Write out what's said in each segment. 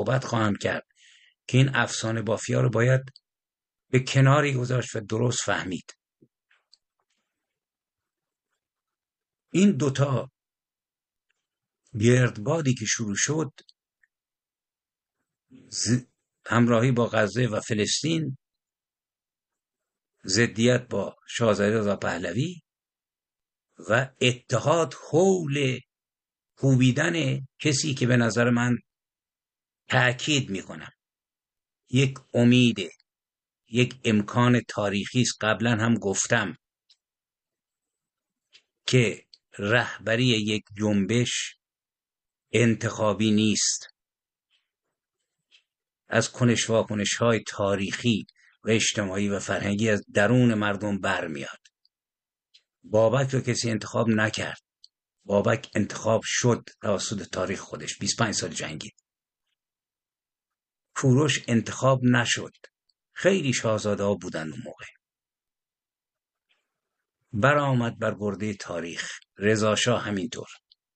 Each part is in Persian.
صحبت خواهم کرد که این افسانه بافی‌ها رو باید به کناری گذاشت و درست فهمید. این دوتا گردبادی که شروع شد، همراهی با غزه و فلسطین، ضدیت با شاهزاده رضا پهلوی و اتحاد حول کوبیدن کسی که به نظر من تأکید میکنم یک امیده، یک امکان تاریخی است. قبلا هم گفتم که رهبری یک جنبش انتخابی نیست، از کنش واکنش‌های تاریخی و اجتماعی و فرهنگی از درون مردم برمیاد. بابک رو کسی انتخاب نکرد، بابک انتخاب شد توسط تاریخ خودش. 25 سال جنگید. کوروش انتخاب نشد، خیلی شاهزاده ها بودن اون موقع. برآمد بر برده تاریخ. رضا شاه همینطور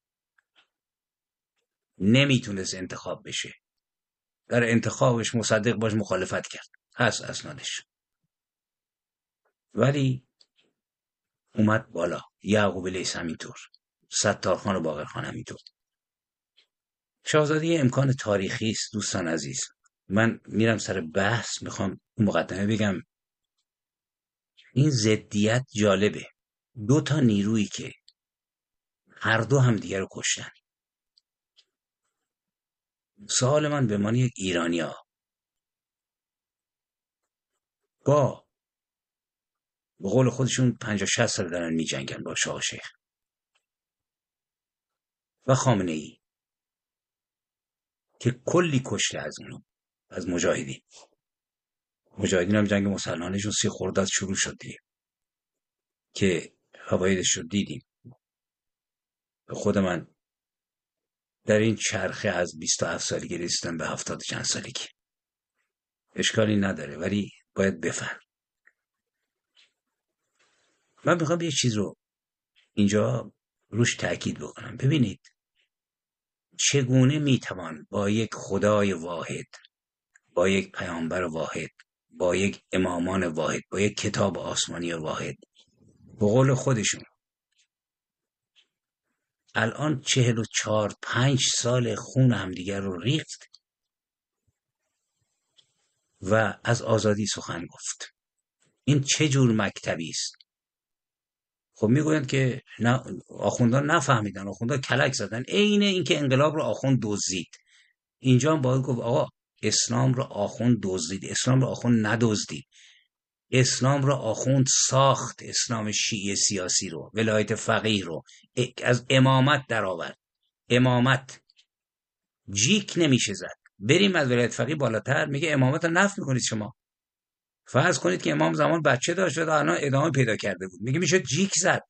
نمیتونست انتخاب بشه، در انتخابش مصدق باش مخالفت کرد، هست اسنادش، ولی اومد بالا. یعقوب لیث همینطور، ستارخان و باقرخان همینطور. شاهزاده امکان تاریخی است. دوستان عزیز، من میرم سر بحث، میخوام مقدمه بگم. این ضدیت جالبه، دو تا نیرویی که هر دو هم دیگر رو کشتن. سوال من به من یک ایرانی ها با به قول خودشون 50-60 سال دارن می جنگن با شاه شیخ و خامنه ای که کلی کشته از اونو، از مجاهدین هم جنگ مسلمانشون 30 خرداد شروع شد دیگه که فوایدش شد دیدیم. خود من در این چرخه از 27 سالگی رسیدم به 70 چند سالگی، اشکالی نداره، ولی باید بفهم. من میخوام یه چیز رو اینجا روش تأکید بکنم. ببینید چگونه میتوان با یک خدای واحد، با یک پیامبر واحد، با یک امامان واحد، با یک کتاب آسمانی واحد، به قول خودشون الان 44-5 سال خون همدیگر رو ریخت و از آزادی سخن گفت. این چه جور مکتبی است؟ خب میگویند که نه، آخوندان نفهمیدن، آخوندان کلک زدن. عین این که انقلاب رو آخوند دزدید. اینجا هم باید گفت آقا اسلام رو آخوند دزدید، اسلام رو آخوند ندزدید، اسلام رو آخوند ساخت. اسلام شیعه سیاسی رو، ولایت فقیه رو از امامت در آورد. امامت جیک نمیشه زد. بریم از ولایت فقیه بالاتر، میگه امامت رو نفی میکنید شما. فرض کنید که امام زمان بچه داشت و الان ادامه پیدا کرده بود، میگه میشه جیک زد.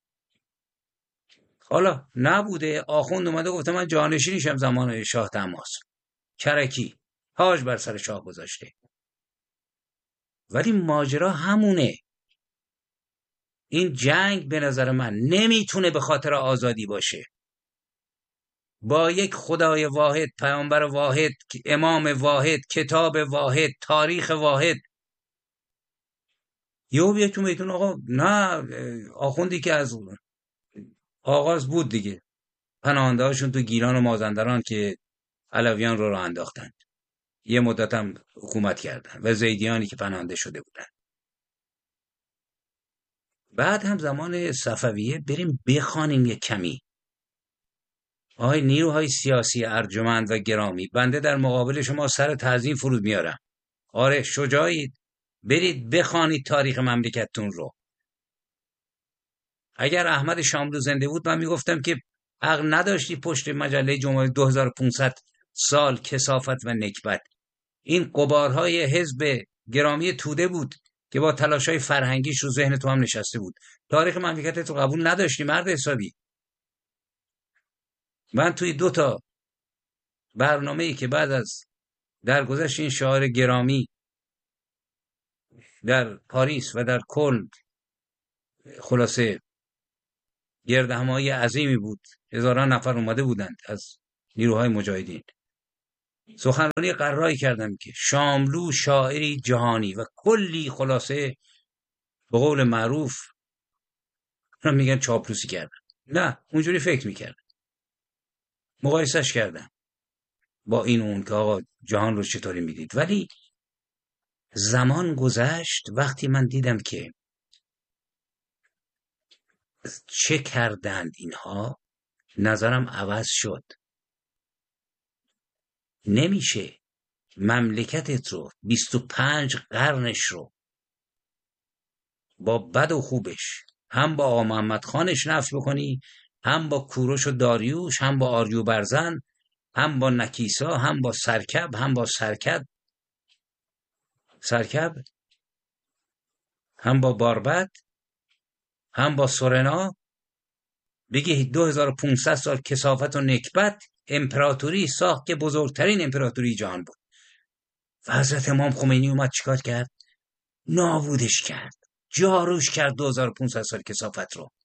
حالا نبوده، آخوند اومده گفته من جانشینشم زمان شاه طهماسب، کرکی تاج بر سر شاه گذاشته. ولی ماجرا همونه. این جنگ به نظر من نمیتونه به خاطر آزادی باشه. با یک خدای واحد، پیامبر واحد، امام واحد، کتاب واحد، تاریخ واحد، یهو بیاتون بهتون آقا نه، آخوندی که از آغاز بود دیگه، پناهنده هاشون تو گیلان و مازندران که علویان رو راه انداختن، یه مدت هم حکومت کردن، و زیدیانی که پناهنده شده بودن. بعد هم زمان صفویه بریم بخوانیم یک کمی. آهای نیروهای سیاسی ارجمند و گرامی، بنده در مقابل شما سر تعظیم فرود میارم. آره شجاعید، برید بخوانید تاریخ مملکتتون رو. اگر احمد شاملو زنده بود من میگفتم که حق نداشتی پشت مجله جمهوری 2500 سال کثافت و نکبت. این غبارهای حزب گرامی توده بود که با تلاشای فرهنگیش رو ذهن تو هم نشسته بود. تاریخ مملکتت رو قبول نداشتی مرد حسابی. من توی 2 تا برنامه‌ای که بعد از درگذشت این شاعر گرامی در پاریس و در کلن، خلاصه گردهمایی عظیمی بود، هزاران نفر اومده بودند از نیروهای مجاهدین، سخنرانی قرایی کردم که شاملو شاعری جهانی و کلی خلاصه به قول معروف هم میگن چاپلوسی کردم. نه، اونجوری فکر میکردم، مقایسش کردم با این اون که آقا جهان رو چطوری میدید. ولی زمان گذشت، وقتی من دیدم که چه کردند اینها، نظرم عوض شد. نمیشه مملکتت رو 25 قرنش رو با بد و خوبش هم با آقا محمد خانش نفی بکنی، هم با کوروش و داریوش، هم با آریو برزن، هم با نکیسا، هم با سرکب، هم با سرکب، هم با باربد، هم با سورنا، بگی 2500 سال کثافت و نکبت امپراتوری ساخت که بزرگترین امپراتوری جهان بود. و حضرت امام خمینی اومد چیکار کرد؟ نابودش کرد، جاروش کرد 2500 سال کثافت رو.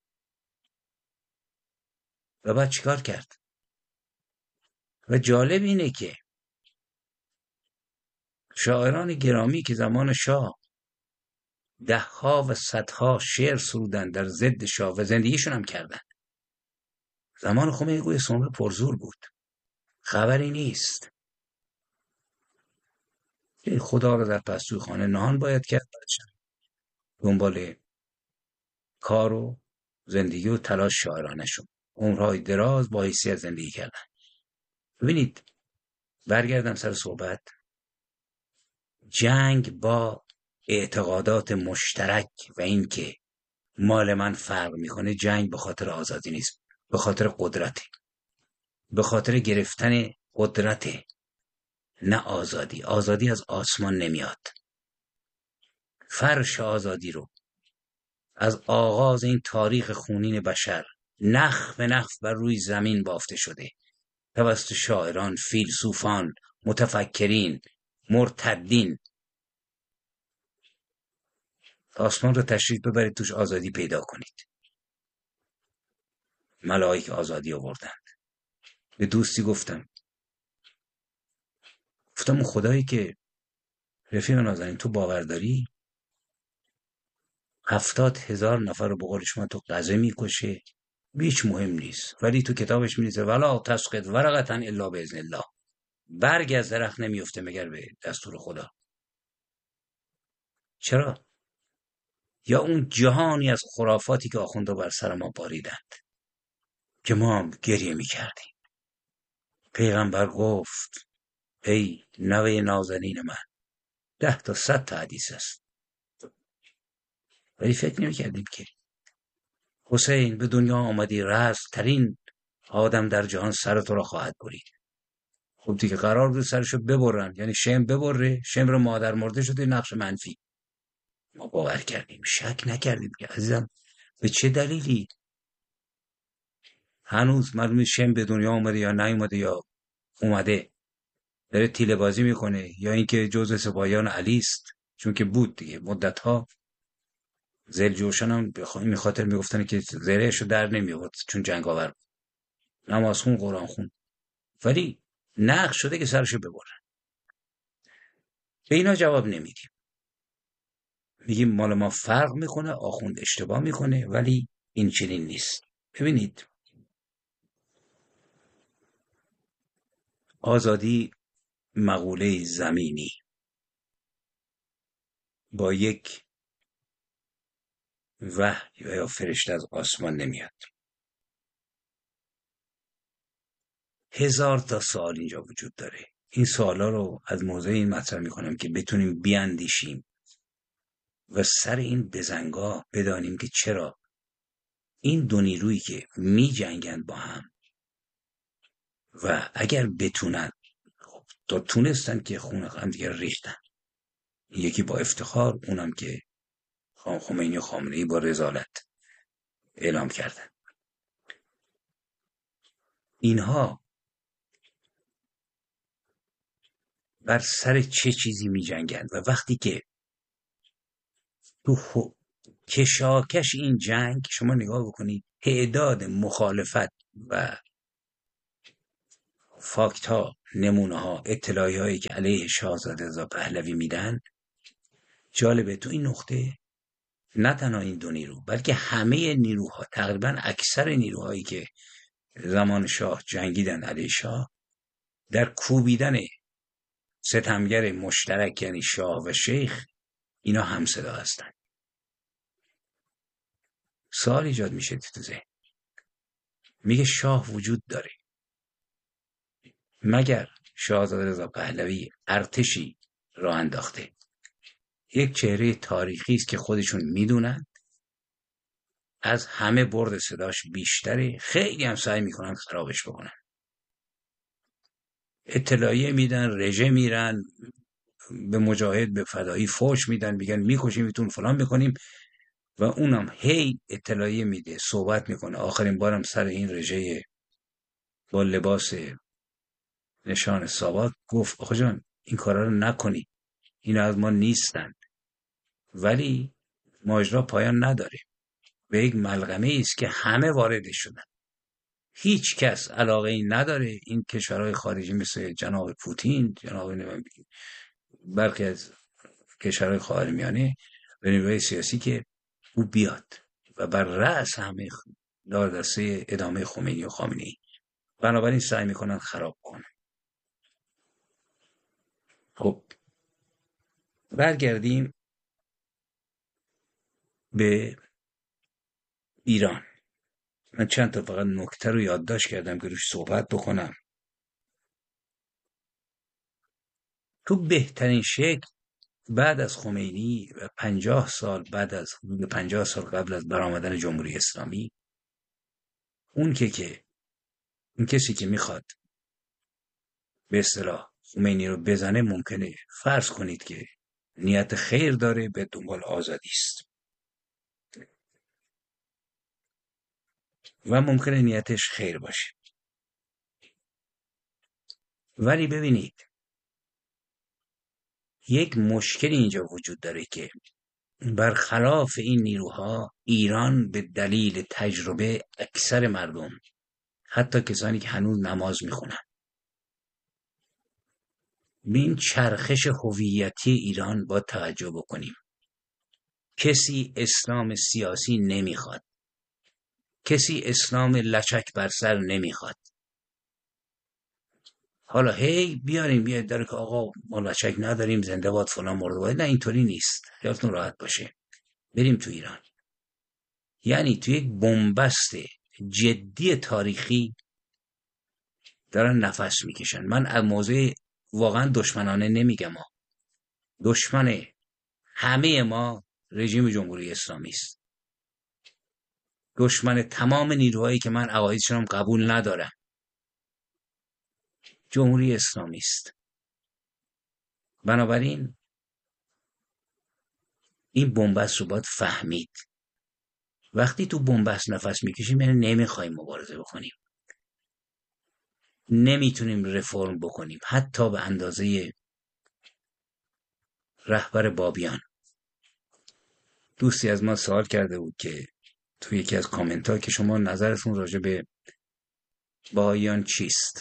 و بعد چیکار کرد؟ و جالب اینه که شاعران گرامی که زمان شاه دهها و صدها شعر سرودن در ضد شاه و زندگیشون هم کردن، زمان خمینی گوی سمر پرزور بود، خبری نیست. خدا رو در پستوی خانه نهان باید کرد، دنبال کار و زندگی و تلاش شاعرانشون عمرهای دراز با حیثیت زندگی کردن. ببینید، برگردم سر صحبت. جنگ با اعتقادات مشترک و این که مال من فرق میکنه، جنگ به خاطر آزادی نیست، به خاطر قدرته، به خاطر گرفتن قدرته، نه آزادی. آزادی از آسمان نمیاد. فرش آزادی رو از آغاز این تاریخ خونین بشر نخ به نخ بر روی زمین بافته شده توسط شاعران، فیلسوفان، متفکرین، مرتدین. آسمان رو تشریف ببرید توش آزادی پیدا کنید. ملائک آزادی آوردند. به دوستی گفتم اون خدایی که رفیق نازنین تو باور داری 70,000 نفر رو به قول شما تو غزه میکشه، هیچ مهم نیست، ولی تو کتابش می‌نویسه ولا تسقط ورقة الا باذن الله، برگ از درخت نمیفته مگر به دستور خدا. چرا؟ یا اون جهانی از خرافاتی که آخونده بر سر ما باریدند که ما هم گریه میکردیم. پیغمبر گفت ای نوه نازنین من 10 تا 100 تا حدیث است، ولی فکر نمیکردیم که حسین به دنیا آمدی رست‌ترین آدم در جهان سر تو را خواهد برید. خب دیگه قرار بود سرشو ببرن، یعنی شم ببره، شم رو مادر مرده شده، نقش منفی. ما باور کردیم، شک نکردیم که عزیزم به چه دلیلی هنوز معلومه شم به دنیا اومده یا نیومده، یا اومده داره تیله بازی میکنه، یا اینکه جزء سپاهیان علی است، چون که بود دیگه مدت‌ها. زلجوشان هم به این خاطر میگفتن که زرهشو در نمیآورد چون جنگاور بود، نماز خون، قرآن خون، ولی نقش شده که سرشو ببرن. به اینا جواب نمیدیم، میگیم مال ما فرق میکنه، آخوند اشتباه میکنه، ولی این چنین نیست. ببینید، آزادی مقوله زمینی با یک وحی یا فرشته از آسمان نمیاد. 1000 تا سوال اینجا وجود داره. این سوالا رو از موضع این مطرح میکنم که بتونیم بیاندیشیم و سر این بزنگاه بدانیم که چرا این دو نیرویی که می جنگن با هم و اگر بتونن، خب تا تونستن که خون هم دیگر ریختن، یکی با افتخار، اونم که خمینی و خامنه‌ای با رذالت اعلام کردن. اینها بر سر چه چیزی می جنگن؟ و وقتی که تو کشاکش این جنگ شما نگاه بکنید، تعداد مخالفت و فاکت ها نمونه ها، اطلاعی هایی که علیه شاهزاده رضا پهلوی میدن، جالبه تو این نقطه نه تنها این دو نیرو بلکه همه نیروها، تقریبا اکثر نیروهایی که زمان شاه جنگیدن علیه شاه، در کوبیدن ستمگر مشترک یعنی شاه و شیخ اینا هم صدا هستن. سوال ایجاد میشه تو ذهن، میگه شاه وجود داره، مگر شاهزاده رضا پهلوی ارتشی راه انداخته، یک چهره تاریخی است که خودشون میدونن از همه برد صداش بیشتره، خیلی هم سعی میکنن خرابش بکنن، اطلاعیه میدن، رژه میرن، به مجاهد به فدایی فوش میدن، میگن میکشیمتون فلان میکنیم، و اونم هی اطلاعیه میده، صحبت میکنه. آخرین بارم سر این رژه با لباس نشان ساواک گفت آقا جان این کارا رو نکنی، اینا از ما نیستن. ولی ماجرا پایان نداره، به یک ملغمه است که همه وارد شدن، هیچ کس علاقه ای نداره این کشورهای خارجی مثل جناب پوتین، جناب برخی از کشورهای خاورمیانه به نیروهای سیاسی که او بیاد و بر رأس همه داردسته ادامه خمینی و خامنه‌ای، بنابراین سعی میکنن خراب کنن. خب برگردیم به ایران. من چند تا فقط نکته رو یادداشت کردم که روش صحبت بکنم. تو بهترین شکل بعد از خمینی و 50 سال بعد از 50 سال قبل از برآمدن جمهوری اسلامی، اون کسی که میخواد به اصطلاح خمینی رو بزنه، ممکنه فرض کنید که نیت خیر داره، به دنبال آزادی است و ممکنه نیتش خیر باشه. ولی ببینید یک مشکل اینجا وجود داره که برخلاف این نیروها، ایران به دلیل تجربه اکثر مردم، حتی کسانی که هنوز نماز میخونن، به این چرخش هویتی ایران با توجه بکنیم. کسی اسلام سیاسی نمیخواد، کسی اسلام لچک بر سر نمیخواد. حالا هی بیاید داره که آقا ما لچک نداریم، زنده باد فلان مرده باد. نه اینطوری نیست، خیالتون راحت باشه. بریم تو ایران، یعنی تو یک بنبست جدی تاریخی دارن نفس میکشن. من از موضع واقعا دشمنانه نمیگم، دشمن همه ما رژیم جمهوری اسلامی است، دشمن تمام نیروهایی که من عقایدشون قبول ندارم جمهوری اسلامی است. بنابراین این بنبست رو باید فهمید. وقتی تو بنبست نفس میکشیم یعنی نمیخوایم مبارزه بکنیم، نمیتونیم رفرم بکنیم، حتی به اندازه رهبر بابیان. دوستی از ما سوال کرده بود که تو یکی از کامنت ها که شما نظرتون راجع به بهائیان چیست.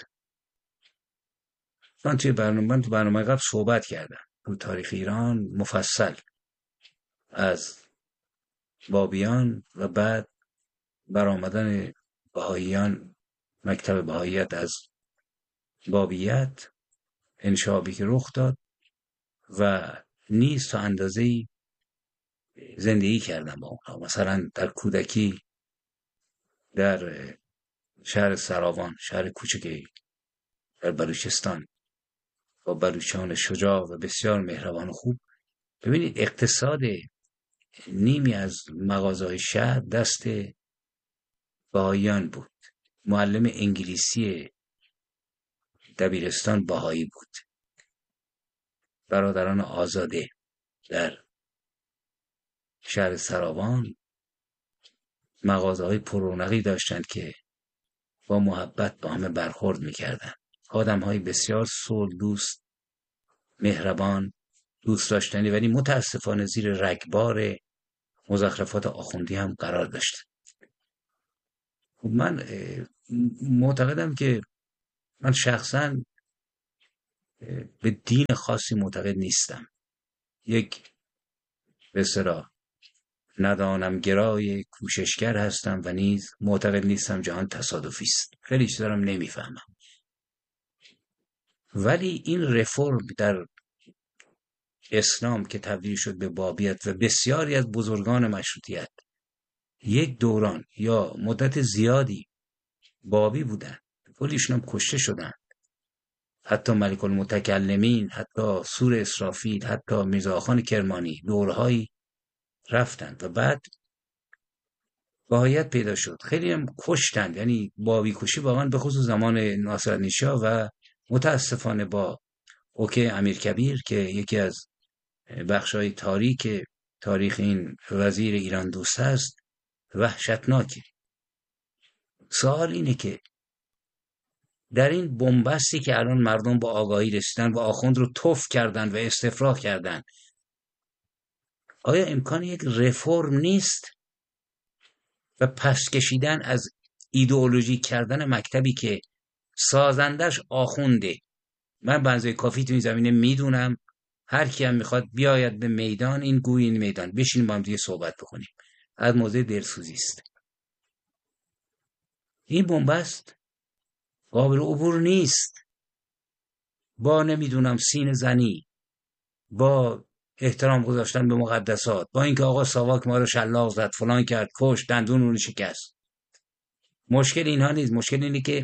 من تو برنامه قبل صحبت کردم تو تاریخ ایران مفصل از بابیان و بعد برآمدن بهائیان، مکتب بهائیت از بابیت، انشابی که رخ داد و نیز تا اندازه‌ای زندگی کردم با اونها. مثلا در کودکی در شهر سراوان، شهر کوچکی در بلوچستان، با بلوچان شجاع و بسیار مهربان و خوب. ببینید اقتصاد نیمی از مغازه‌های شهر دست بهائیان بود. معلم انگلیسی دبیرستان بهایی بود. برادران آزاده در شهر سراوان مغازه‌های پررونقی داشتند که با محبت با همه برخورد می‌کردند. آدم‌های بسیار صلح دوست، مهربان، دوست داشتنی، ولی متاسفانه زیر رگبار مزخرفات آخوندی هم قرار داشت. من معتقدم که من شخصاً به دین خاصی معتقد نیستم. یک به اصطلاح ندانم گرای کوششگر هستم و نیز معتقد نیستم جهان تصادفی است. خیلی چیزا رو نمیفهمم. ولی این رفرم در اسلام که تبدیل شد به بابیت و بسیاری از بزرگان مشروطیت یک دوران یا مدت زیادی بابی بودن، کلیشون هم کشته شدن، حتی ملک المتکلمین، حتی سور اسرافیل، حتی میرزا خان کرمانی دورهایی رفتن و بعد واقعیت پیدا شد. خیلی هم کشتن، یعنی بابی کشی واقعا به خصوص زمان ناصرالدین شاه و متاسفانه با اوکی امیرکبیر که یکی از بخشای تاریخ این وزیر ایران دوست است، وحشتناکی. سوال اینه که در این بنبستی که الان مردم با آگاهی رسیدن و آخوند رو تف کردن و استفراغ کردن، آیا امکان یک رفرم نیست و پس کشیدن از ایدئولوژی کردن مکتبی که سازندش آخونده؟ من بنزای کافی تو این زمینه میدونم، هر کی هم میخواد بیاید به میدان، این گوی این میدان بشین با هم دیگه صحبت بکنیم، از موضع دلسوزی است. این بنبست قابل عبور نیست. با نمیدونم سینه زنی، با احترام گذاشتن به مقدسات، با اینکه آقا ساواک ما رو شلاق زد، فلان کرد، کشت، دندون رو شکست. مشکل اینها نیست. مشکل اینه که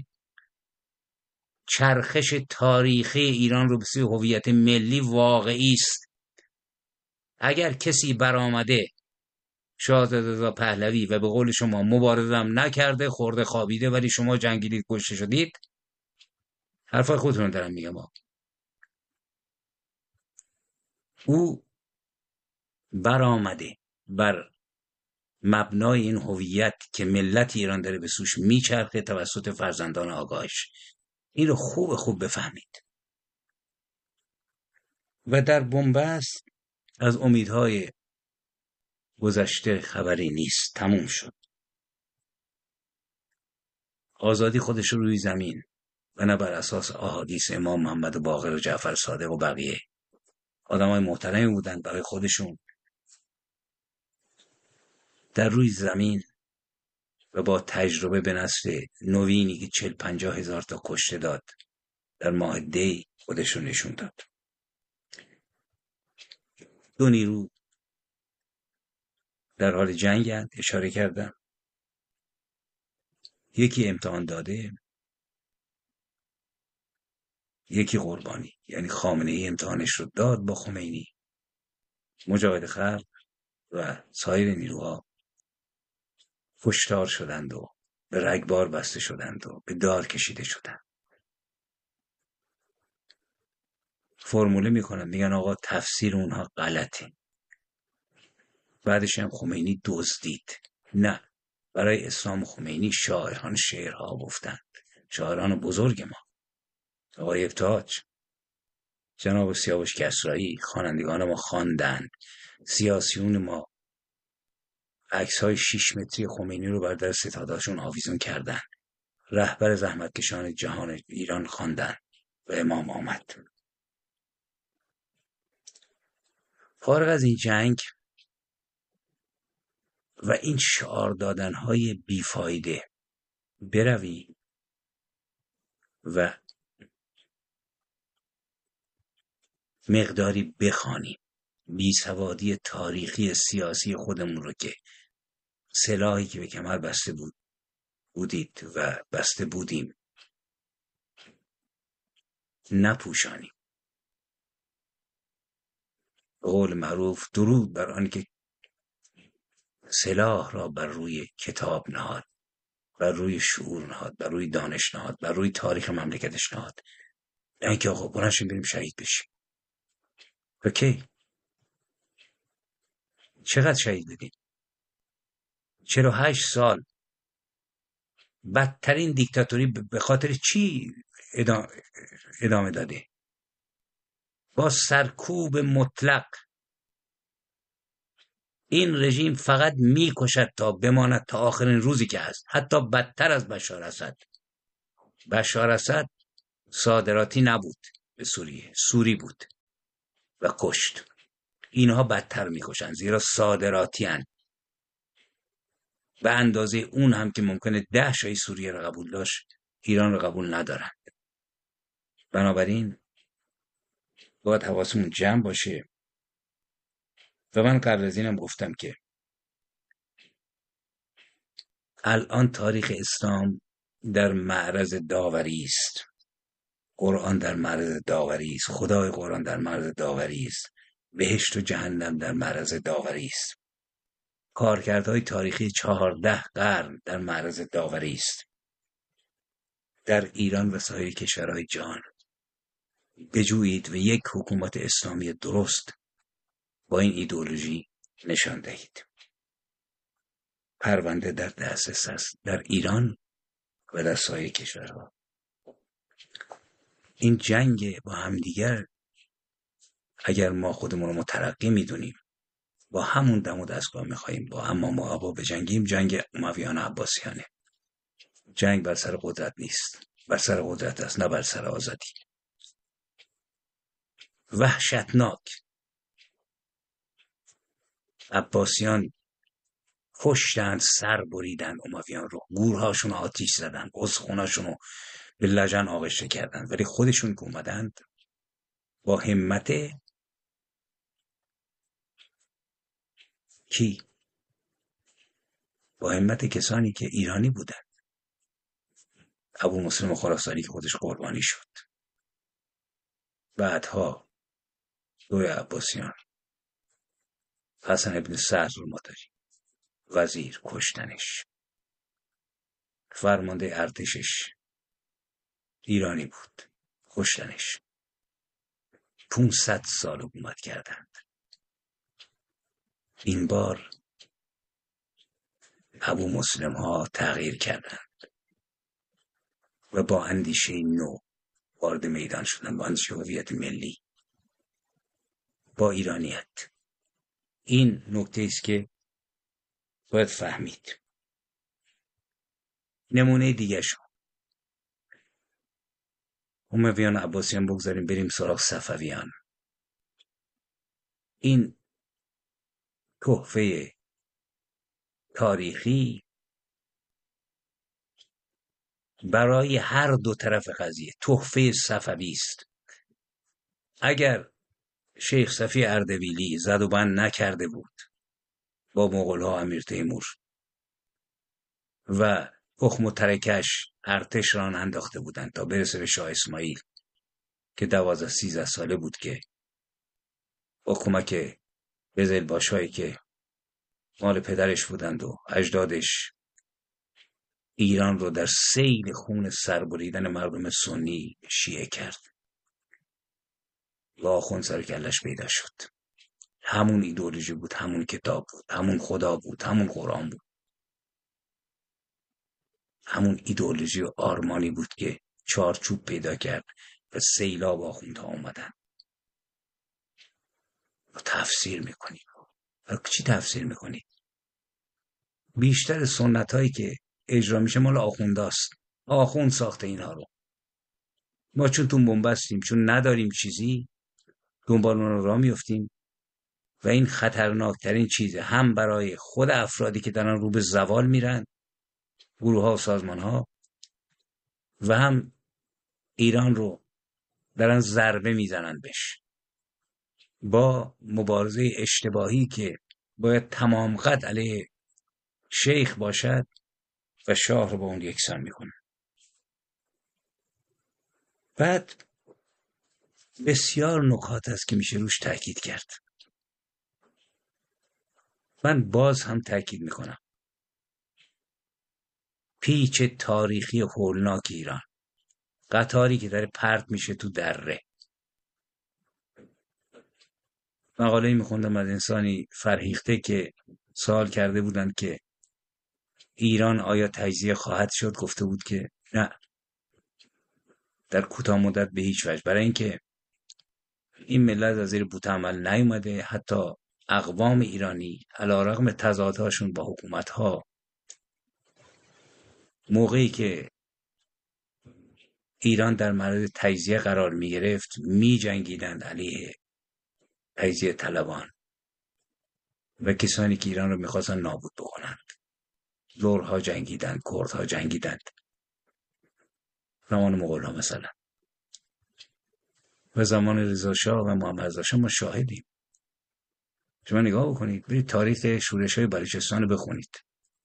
چرخش تاریخی ایران رو به سوی هویت ملی واقعی است. اگر کسی برآمده شاهزاده رضا پهلوی و به قول شما مبارزه هم نکرده، خورده خوابیده، ولی شما جنگیدید کشته شدید، حرفای خودتون دارم میگم. او برآمده بر مبنای این هویت که ملت ایران داره به سوش میچرخه توسط فرزندان آگاهش. این رو خوب بفهمید. و در بنبست از امیدهای گذشته خبری نیست. تموم شد. آزادی خودش رو روی زمین و نه بر اساس احادیث امام محمد باقر و جعفر صادق و بقیه آدمای محترمی بودن برای خودشون، در روی زمین و با تجربه به نسل نوینی که 40-50 هزار تا کشته داد در ماه دی خودشون نشون داد. دو نیرو در حال جنگند، اشاره کردم. یکی امتحان داده، یکی قربانی. یعنی خامنه ای امتحانش رو داد با خمینی. مجاهد خلق و سایر نیروها کشتار شدند و به رگبار بسته شدند و به دار کشیده شدند. فرموله میکنن، میگن آقا تفسیر اونها غلطه. بعدش هم خمینی دزدید. نه، برای اسلام خمینی شاعران شعرها گفتند. شاعران بزرگ ما، آقای ابتهاج، جناب سیاوش کسرایی، خوانندگان ما خواندند. سیاسیون ما عکس‌های 6 متری خمینی رو بر در ستاده‌شون آویزون کردند. رهبر زحمتکشان جهان ایران خواندند و امام آمد. فارغ از این جنگ و این شعار دادن‌های بیفایده، بروی و مقداری بخوانیم بیسوادی تاریخی سیاسی خودمون رو که سلاحی که به کمر بسته بودید و بسته بودیم نپوشانیم. به قول معروف درود بر آن که سلاح را بر روی کتاب نهاد، بر روی شعور نهاد، بر روی دانش نهاد، بر روی تاریخ مملکتش نهاد. نه اینکه آقا برنشیم بریم شهید بشیم. اوکی، چقدر شهید بدیم؟ 48 سال بدترین دیکتاتوری به خاطر چی ادامه داده؟ با سرکوب مطلق. این رژیم فقط میکشد تا بماند تا آخرین روزی که هست. حتی بدتر از بشار اسد. بشار اسد صادراتی نبود، به سوریه، سوری بود و کشت. اینها بدتر میکشن زیرا صادراتی هن. به اندازه اون هم که ممکنه 10 شاه سوریه را قبول داشت، ایران را قبول ندارن. بنابراین باید حواسمون جمع باشه. و من قبل از اینم گفتم که الان تاریخ اسلام در معرض داوری است. قرآن در معرض داوری است. خدای قرآن در معرض داوری است. بهشت و جهنم در معرض داوری است. کارکردهای تاریخی 14 قرن در معرض داوری است. در ایران و سایر کشورهای جهان بجویید و یک حکومت اسلامی درست با این ایدئولوژی نشان دهید. پرونده در دسترس است در ایران و در سایر کشورها. این جنگ با همدیگر اگر ما خودمون رو مترقی میدونیم، با همون دم و دستگاه میخواییم با امام و آقا بجنگیم، جنگ امویان و عباسیانه. جنگ بر سر قدرت نیست، بر سر قدرت است، نه بر سر آزادی. وحشتناک. عباسیان کشتند، سر بریدند امویان رو، گورهاشون رو آتیش زدند، استخوناشون رو به لجن آغشته کردند، ولی خودشون که اومدند با همت کی؟ با همت کسانی که ایرانی بودند. ابو مسلم خراسانی که خودش قربانی شد، بعدها دوی عباسیان، حسن ابن سعد المادری وزیر کشتنش، فرمانده ارتشش ایرانی بود کشتنش. 500 سال حکومت کردند. این بار ابو مسلم ها تغییر کردند و با اندیشه نو وارد میدان شدند، با اندیشه هویت ملی، با ایرانیت. این نکته است که باید فهمید. نمونه دیگه شو امویان عباسیان بگذاریم، بریم سراغ صفویان. این تحفه تاریخی برای هر دو طرف قضیه، تحفه صفوی است. اگر شیخ صفی اردبیلی زد و بند نکرده بود با مغول‌ها، امیر تیمور و تخم و ترکش ارتش ران انداخته بودند تا برسه به شاه اسماعیل که 12-13 ساله بود، که با کمک قزلباشایی که مال پدرش بودند و اجدادش ایران رو در سیل خون سربریدن مردم سنی شیعه کرد و آخوند سر کلش پیدا شد. همون ایدئولوژی بود، همون کتاب بود، همون خدا بود، همون قرآن بود، همون ایدئولوژی و آرمانی بود که چارچوب پیدا کرد و سیلاب آخوندها اومدن. و تفسیر میکنید. و چی تفسیر میکنید؟ بیشتر سنت هایی که اجرا میشه مال آخونداست. آخوند ساخته اینها رو. ما چون تو بنبستیم، چون نداریم چیزی، دنبال اون رو راه میفتیم و این خطرناکترین چیزه، هم برای خود افرادی که دارن رو به زوال میرن، گروه ها و سازمان ها، و هم ایران رو دارن ضربه میزنن بهش با مبارزه اشتباهی که باید تمام قد علیه شیخ باشد و شاه رو با اون یکسان میکنه. بعد بسیار نکات است که میشه روش تاکید کرد. من باز هم تاکید میکنم، پیچ تاریخی هولناک ایران، قطاری که داره پرت میشه تو دره. مقاله‌ای میخوندم از انسانی فرهیخته که سوال کرده بودند که ایران آیا تجزیه خواهد شد؟ گفته بود که نه، در کوتاه مدت به هیچ وجه، برای اینکه این ملت از زیر بوته عمل نیومده. حتی اقوام ایرانی علیرغم تضادهاشون با حکومت‌ها، موقعی که ایران در معرض تجزیه قرار می گرفت، می جنگیدند علیه تجزیه طلبان و کسانی که ایران رو میخواستن نابود بکنند. لرها جنگیدند، کردها جنگیدند، زمان مغول‌ها مثلا، و زمان رضا شاه و محمد رضا شاه ما شاهدیم. شما نگاه بکنید، برید تاریخ شورش‌های بلوچستان رو بخونید.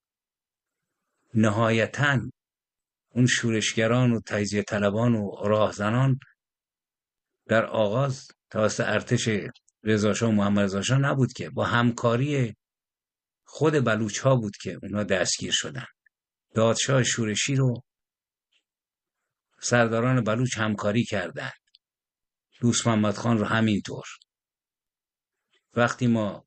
نهایتاً اون شورشگران و تجزیه طلبان و راهزنان در آغاز توسط ارتش رضا شاه و محمد رضا شاه نبود که، با همکاری خود بلوچ‌ها بود که اونا دستگیر شدن. دادشاه شورشی رو سرداران بلوچ همکاری کردند، دوست محمد خان رو همینطور. وقتی ما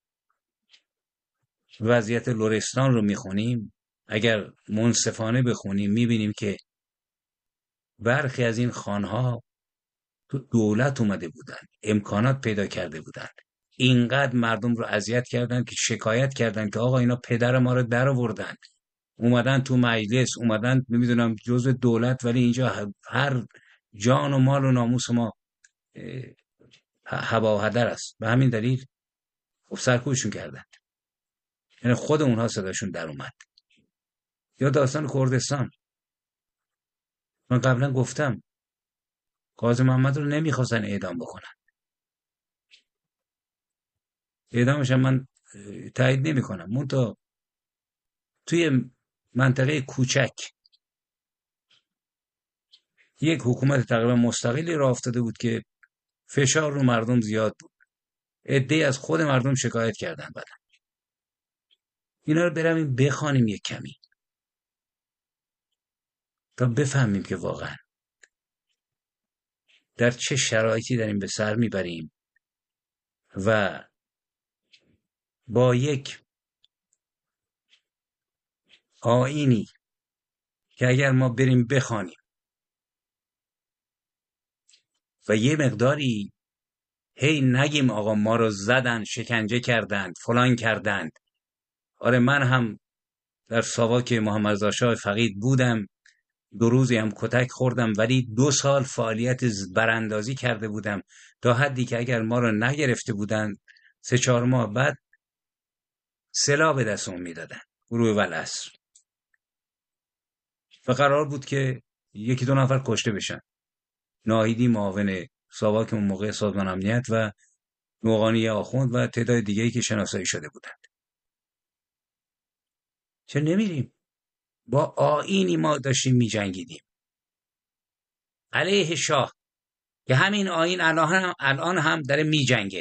وضعیت لرستان رو میخونیم، اگر منصفانه بخونیم، میبینیم که برخی از این خانها تو دولت اومده بودن، امکانات پیدا کرده بودن، اینقدر مردم رو اذیت کردن که شکایت کردن که آقا اینا پدر ما رو در آوردن، اومدن تو مجلس، اومدن نمیدونم جزء دولت، ولی اینجا هر جان و مال و ناموس ما هوا و هدر است. به همین دلیل سرکوبشون کردن، یعنی خود اونها صداشون در اومد. یا داستان کردستان، من قبلا گفتم قاضی محمد رو نمیخواستن اعدام بکنن، اعدامش هم من تایید نمی کنم، منتها توی منطقه کوچک یک حکومت تقریبا مستقلی راه افتاده بود که فشار رو مردم زیاد بود، عده‌ای از خود مردم شکایت کردن. بعد اینا رو برویم بخوانیم یک کمی تا بفهمیم که واقعا در چه شرایطی داریم به سر میبریم و با یک آیینی که اگر ما بریم بخوانیم و یه مقداری هی نگیم آقا ما رو زدن، شکنجه کردند، فلان کردند. آره من هم در ساواک محمد رضا شاه فقید بودم، 2 روزی هم کتک خوردم، ولی 2 سال فعالیت براندازی کرده بودم تا حدی که اگر ما رو نگرفته بودن 3-4 ماه بعد سلاح به دستمون میدادن، گروه والعصر، و قرار بود که 1-2 نفر کشته بشن. ناهیدی معاون ساواک اون موقع سازمان امنیت و نوقانی آخوند و تعداد دیگه‌ای که شناسایی شده بودند. چه نمیریم با آیینی ما داشتیم میجنگیدیم علیه شاه که همین آیین الان هم داره میجنگه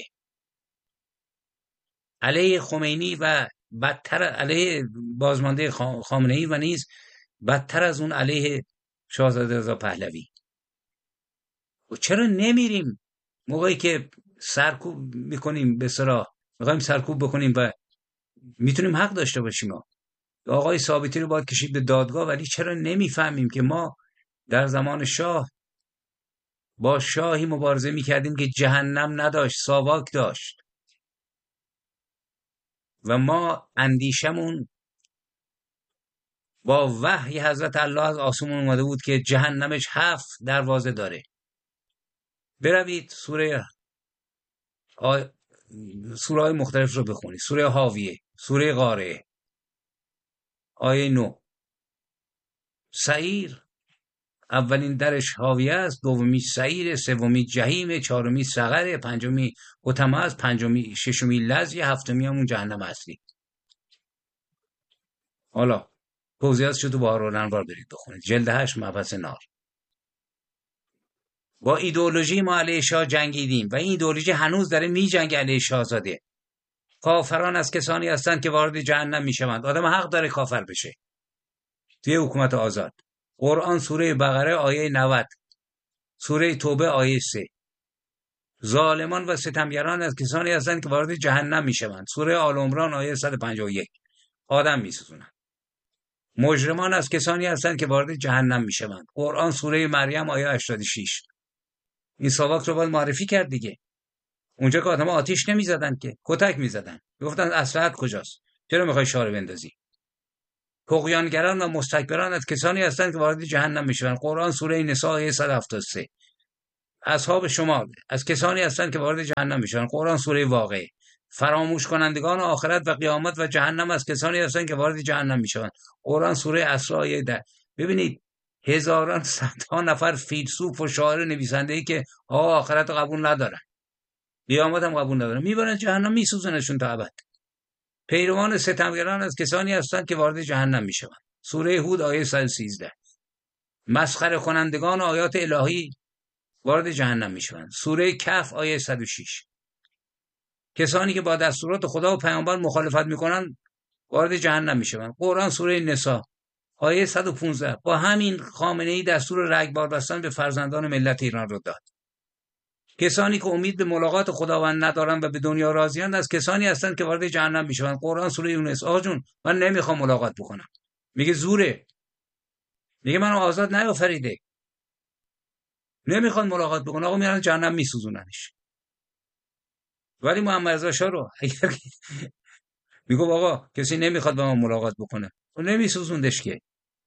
علیه خمینی و بدتر علیه بازمانده خامنه‌ای و نیز بدتر از اون علیه شاهزاده رضا پهلوی. و چرا نمیریم موقعی که سرکوب میکنیم، به اصطلاح میخوایم سرکوب بکنیم و میتونیم حق داشته باشیم، آقای ثابتی رو باید کشید به دادگاه، ولی چرا نمیفهمیم که ما در زمان شاه با شاهی مبارزه میکردیم که جهنم نداشت، ساواک داشت، و ما اندیشمون با وحی حضرت الله از آسمون اومده بود که جهنمش 7 دروازه داره. بروید سوره های مختلف رو بخونید، سوره حاویه، سوره قارعه، آیه 9. سعیر اولین درش حاویه است، دومی سعیر، سومی جهیم، چهارمی سقر، پنجمی حطمه است، پنجمی ششمی لظی، هفتمی همون جهنم اصلی. حالا توضیحاتش رو تو بهار الانوار برید بخونید، جلد 8 مبحث نار. با ایدئولوژی ما علیه شاه جنگیدیم و این ایدئولوژی هنوز داره میجنگه علیه شاهزاده. کافران از کسانی هستند که وارد جهنم میشوند. آدم حق داره کافر بشه توی حکومت آزاد. قرآن سوره بقره آیه 90، سوره توبه آیه 3. ظالمان و ستمگران از کسانی هستند که وارد جهنم میشوند. سوره آل عمران آیه 151. آدم میسوزونن. مجرمان از کسانی هستند که وارد جهنم میشوند. قرآن سوره مریم آیه 86. این ساواک رو باید معرفی کرد دیگه. اونجا که آدم آتیش نمیزدن که، کتک میزدن، گفتن اسلحت کجاست، چرا میخوای شاه رو بندازی؟ طغیانگران و مستکبران از کسانی هستند که وارد جهنم میشوند. قرآن سوره نساء آیه 173. اصحاب شمال از کسانی هستند که وارد جهنم میشوند. قرآن سوره واقعه. فراموش کنندگان آخرت و قیامت و جهنم از کسانی هستند که وارد جهنم میشوند. قرآن سوره اسراء آیه 10. ببینید هزاران صدها نفر فیلسوف و شاعر نویسنده‌ای که آخرت رو قبول ندارن، قیامت هم قبول ندارن، میبرن جهنم، میسوزنشون تا ابد. پیروان ستمگران از کسانی هستند که وارد جهنم میشوند. سوره هود آیه 113. مسخره کنندگان آیات الهی وارد جهنم میشوند. سوره کهف آیه 106. کسانی که با دستورات خدا و پیامبر مخالفت میکنن وارد جهنم میشوند. قرآن سوره نساء آیه 115. با همین خامنه‌ای دستور رگبار بستن به فرزندان ملت ایران رو داد. کسانی که امید به ملاقات خداوند ندارن و به دنیا راضی‌اند از کسانی هستند که وارد جهنم میشوند. قرآن سوره یونس. آقا جون من نمیخوام ملاقات بکنم. میگه زوره. میگه منو آزاد نیافریده. نمیخواد ملاقات بکنه. آقا میرن جهنم میسوزوننش. ولی محمد رضا شاه رو اگر میگه آقا کسی نمیخواد با من ملاقات بکنه، اون نمیسوزوندش که.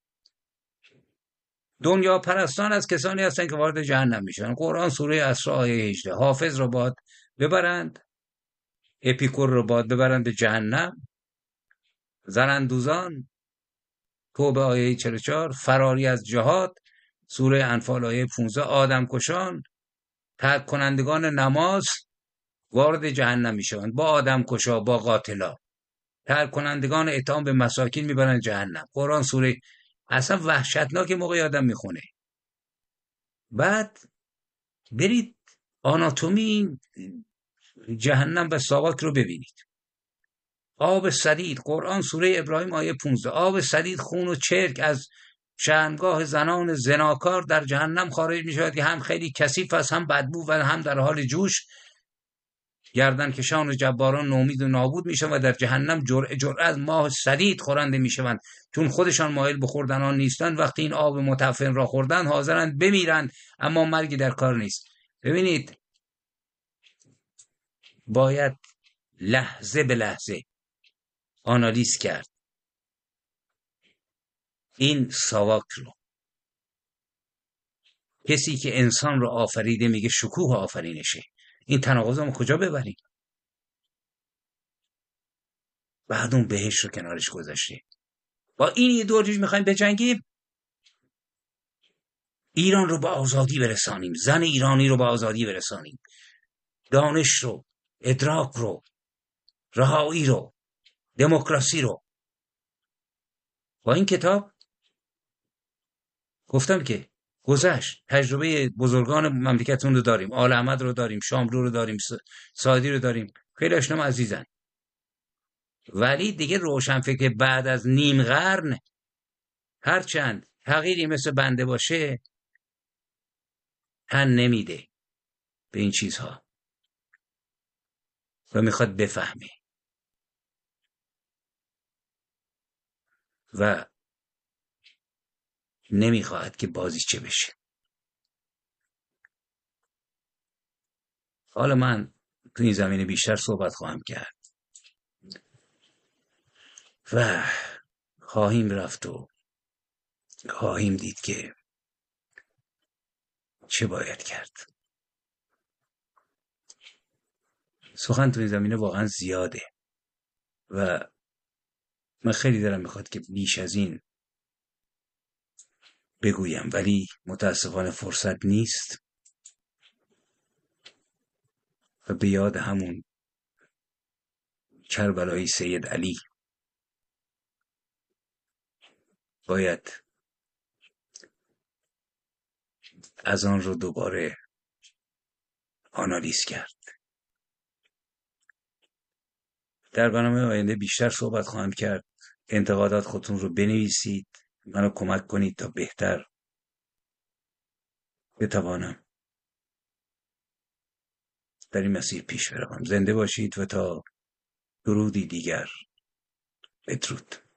دنیا پرستان از کسانی هستند که وارد جهنم میشن. قرآن سوره اسراء آیه 18. حافظ رو باد ببرند، اپیکور رو باد ببرند به جهنم. زنندوزان توبه آیه 44. فراری از جهاد سوره انفال آیه 15. آدم کشان ترک کنندگان نماز وارد جهنم میشوند. با آدم کشا، با قاتلا، ترک کنندگان اطعام به مساکین میبرن جهنم. قرآن سوره اصلا وحشتناک موقع آدم میخونه. بعد برید آناتومی جهنم و ساواک رو ببینید. آب سدید، قرآن سوره ابراهیم آیه 15. آب سدید خون و چرک از شرمگاه زنان زناکار در جهنم خارج می شود که هم خیلی کثیف است، هم بدبو و هم در حال جوش. گردن کشان و جباران نومید و نابود می شوند و در جهنم جرعه از ماه سدید خورنده می شوند، چون خودشان مایل به خوردن آن نیستند. وقتی این آب متعفن را خوردند حاضرند بمیرند، اما مرگی در کار نیست. ببینید باید لحظه به لحظه آنالیز کرد این ساواک رو. کسی که انسان رو آفریده میگه شکوه آفرینشه. این تناقض رو کجا ببریم؟ بعد اون بهش رو کنارش گذاشته. با این یه دور میخوایم بجنگیم، ایران رو به آزادی برسانیم، زن ایرانی رو به آزادی برسانیم، دانش رو، ادراک رو، رهایی رو، دموکراسی رو. با این کتاب گفتم که گذشت، تجربه بزرگان مملکتون رو داریم، آل احمد رو داریم، شاملو رو داریم، سعدی رو داریم، خیلی اشنام عزیزن. ولی دیگه روشنفکر بعد از نیم قرن هرچند تغییری مثل بنده باشه تن نمیده به این چیزها و میخواد بفهمه و نمیخواهد که بازیچه بشه. حالا من تو این زمینه بیشتر صحبت خواهم کرد و خواهیم رفت و خواهیم دید که چه باید کرد. سخن تو این زمینه واقعا زیاده و من خیلی دلم میخواد که بیش از این بگویم، ولی متاسفانه فرصت نیست و به یاد همون کربلای سید علی باید از آن رو دوباره آنالیز کرد. در برنامه آینده بیشتر صحبت خواهم کرد. انتقادات خودتون رو بنویسید، منو کمک کنید تا بهتر بتوانم در این مسیر پیش بروم. زنده باشید و تا درودی دیگر، بدرود.